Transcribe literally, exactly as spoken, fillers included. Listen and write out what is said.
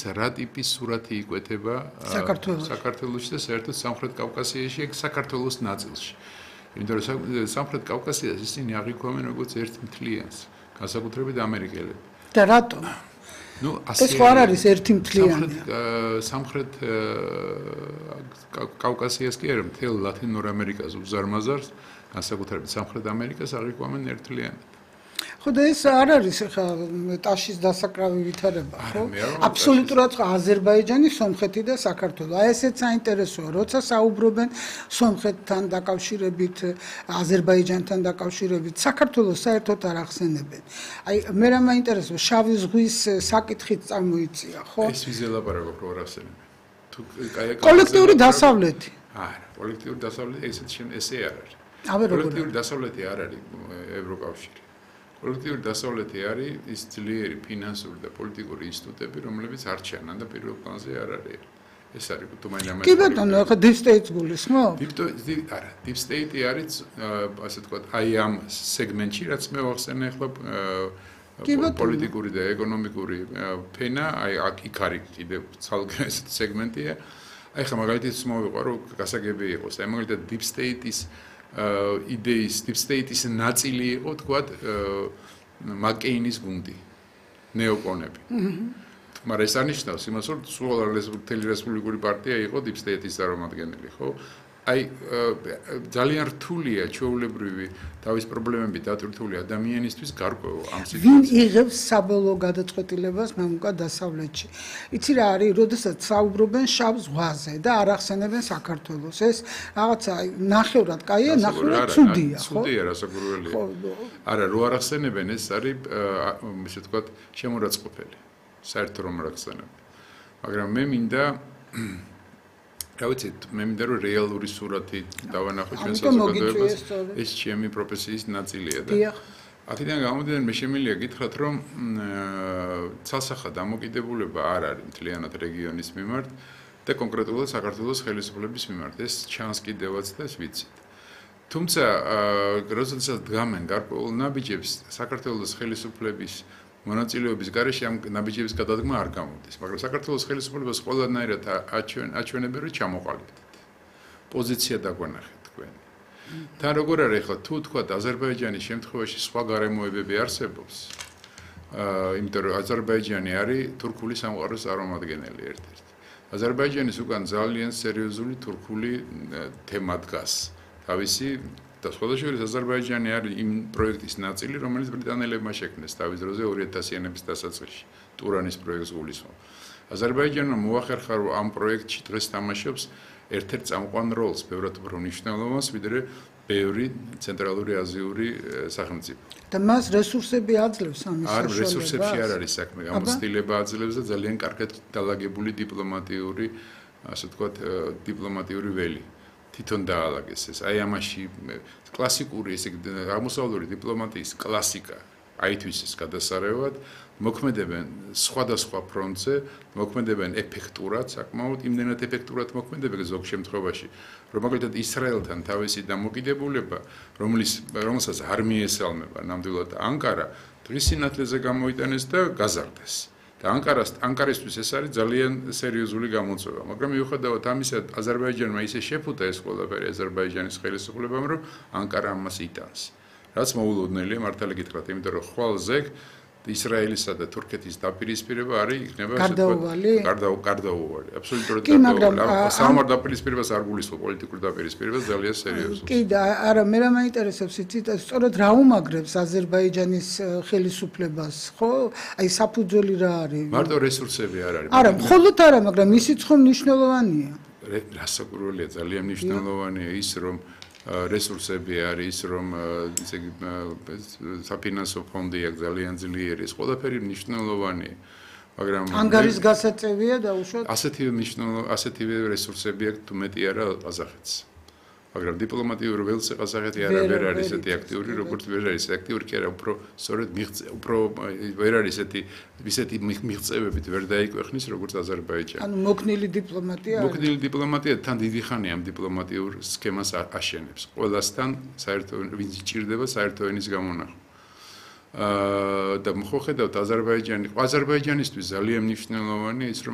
რა ტიპის სურათი იკვეთება საქართველოში და საერთოდ სამხრეთ კავკასიაში, ეგ საქართველოს ნაწილში. იმიტომ რომ სამხრეთ კავკასიას ისინი აღიქვამენ როგორც ერთ მთლიანს, განსაკუთრებით ამერიკელები. და რატო? ნუ ეს ხო არ არის ერთი მთლიანი. სამხრეთ კავკასიას კი არა, მთელ ლათინურ ამერიკას უზარმაზარს, განსაკუთრებით სამხრეთ ამერიკას აღიქვამენ ერთთლიანად. ხო და ეს არ არის ხა ტაშის დასაკრავი ვითარება, ხო? აბსოლუტურად აზერბაიჯანი, სომხეთი და საქართველო. აი ესეც საინტერესოა, როცა საუბრობენ სომხეთთან დაკავშირებით, აზერბაიჯანთან დაკავშირებით, საქართველოს საერთოდ არ ახსენებენ. აი მე რა მაინტერესებს, შავი ზღვის საკითხით წარმოიწია, ხო? ეს ვიზელაპარაკობ რო არ ახსენებენ. თუ კოლექტიური დასავლეთი. არა, კოლექტიური დასავლეთი ესეც ესე არ არის. აბა როგორ? კოლექტიური დასავლეთი არ არის ევროკავშირი. კოლექტიური დასავლეთი არის ის ძლიერი ფინანსური და პოლიტიკური ინსტიტუტები, რომლებიც არ ჩანან და პირველ პლანზე არ არის. ეს არის თუ მაინც კი ბატონო, ახლა deep state გულისხმობ? არა, deep state არის, ასე ვთქვათ, აი ამ სეგმენტში, რაც მე ვახსენე ახლა პოლიტიკური და ეკონომიკური ფენა, აი აქ იქ არის კიდევ ცალკე ესეთი სეგმენტია. აი ხა მაგალითად მოვიყვა, რომ გასაგები იყოს. აი მაგალითად deep state-ის იდეის deep state-ის ნაწილი იყო, თქვათ, მაკეინის გუნდი, ნეოკონები. მაგრამ ეს არნიშნავს იმას, რომ სუვერენული რესპუბლიკური პარტია იყო deep state-ის წარმომადგენელი, ხო? აი ძალიან რთულია ჩვეულებრივი თავის პრობლემები დატვირთული ადამიანისთვის გარკვევა ამ სიტუაციით. ვინ იღებს საბოლოო გადაწყვეტილებას მამუკა დასავლეთში? იცი რა არის, როდესაც საუბრობენ შავ ზღვაზე და არ ახსენებენ საქართველოს. ეს რაღაცა ნახევრად კაია, ნახევრად ცუდია, ხო? ცუდია, რასაკვირველია. არა, რო არ ახსენებენ, ეს არის ისე ვთქვათ, შემორაცხყოფელი. საერთოდ რომ არ ახსენებენ. მაგრამ მე მინდა რა ვიცი, მე მინდა რომ რეალური სურათი დავანახო ჩვენ საზოგადოებას, ეს ჩემი პროფესიის ნაწილია და აქედან გამომდინარე მე შემიძლია გითხრათ, რომ ცალსახა დამოკიდებულება არ არის მთლიანად რეგიონის მიმართ და კონკრეტულად საქართველოს ხელისუფლების მიმართ. ეს ჩანს კიდევაც და ეს ვიცით. თუმცა, როდესაც დგამენ გარკვეულ ნაბიჯებს საქართველოს ხელისუფლების მონაწილეობის გარეშე ამ ნაბიჯების გადადგმა არ გამოდის, მაგრამ საქართველოს ხელისუფლებას ყველანაირად აჩვენებენ, რომ ჩამოყალიბდეთ. პოზიცია დაგვანახეთ თქვენ. და როგორ არის ახლა თუ თქვათ აზერბაიჯანის შემთხვევაში სხვა გარემოებები არსებობს, იმიტომ რომ აზერბაიჯანი არის თურქული სამყაროს წარმომადგენელი ერთ-ერთი. აზერბაიჯანის უკან ძალიან სერიოზული თურქული თემა დგას. თავისი და სხვადასხვა აზერბაიჯანი არის იმ პროექტის ნაწილი, რომელიც ბრიტანელებმა შექმნეს თავის დროზე ორი ათასიანების დასაწყისში, ტურანის პროექტს გულისხმობ. აზერბაიჯანმა მოახერხა, რომ ამ პროექტში დღეს თამაშობს ერთ-ერთ წამყვან როლს, ბევრად უფრო მნიშვნელოვანს, ვიდრე ბევრი ცენტრალური აზიური სახელმწიფო. და მას რესურსები აძლევს ამის საშუალებას? არ, რესურსებში არ არის საქმე, გამოცდილება აძლევს და ძალიან კარგად დალაგებული დიპლომატიური, ასე ვთქვათ, დიპლომატიური ველი. თვითონ დაალაგეს ეს. აი ამაში კლასიკური ესე აღმოსავლური დიპლომატიის კლასიკა აითვის ეს გადასარევად მოქმედებენ სხვადასხვა ფრონტზე, მოქმედებენ ეფექტურად, საკმაოდ იმდენად ეფექტურად მოქმედებენ ზოგ შემთხვევაში, რომ მაგალითად ისრაელთან თავისი დამოკიდებულება, რომლის რომელსაც არ მიესალმება ნამდვილად ანკარა, დღის სინათლეზე გამოიტანეს და გაზარდეს. და ანკარას ანკარისთვის ეს არის ძალიან სერიოზული გამოწვევა, მაგრამ მიუხედავად ამისა, აზერბაიჯანმა ისე შეფუთა ეს ყველაფერი აზერბაიჯანის ხელისუფლებამ, რომ ანკარა ამას იტანს. რაც მოულოდნელია მართალი გითხრათ, იმიტომ რომ ხვალ ზეგ ისრაელისა და თურქეთის დაპირისპირება არის იქნება გარდაუვალი? გარდაუვალი, აბსოლუტურად გარდაუვალი. სამარ დაპირისპირებას არ გულისხმობ პოლიტიკურ დაპირისპირებას ძალიან სერიოზულად. კი და არა, მე რა მაინტერესებს იცით, სწორედ რა უმაგრებს აზერბაიჯანის ხელისუფლებას, ხო? აი საფუძველი რა არის? მარტო რესურსები არ არის. არა, მხოლოდ არა, მაგრამ ისიც ხომ მნიშვნელოვანია. რასაკვირველია, ძალიან მნიშვნელოვანია ის, რომ რესურსები არის, რომ ისე იგი საფინანსო ფონდი აქვს ძალიან ძლიერი, ეს ყველაფერი მნიშვნელოვანია. მაგრამ ანგარის გასაწევია დაუშვათ. ასეთივე მნიშვნელოვანი, ასეთივე რესურსები აქვს თუ მეტი არა ყაზახეთს. მაგრამ დიპლომატიური ველზე ყაზახეთი არაფერ არის ესეთი აქტიური, როგორც ვერ არის აქტიური, კი არა, უფრო სწორედ უფრო ვერ არის ესეთი ისეთი მიღწევებით ვერ დაიკვეხნის, როგორც აზერბაიჯანი. ანუ მოკნილი დიპლომატია არის. მოკნილი დიპლომატია თან დიდი ხანია ამ დიპლომატიურ სქემას აშენებს. ყველასთან საერთო ვინც ჭირდება საერთო ენის გამონახვა. აა და მოხდეთ აზერბაიჯანი, აზერბაიჯანისთვის ძალიან მნიშვნელოვანია ის, რომ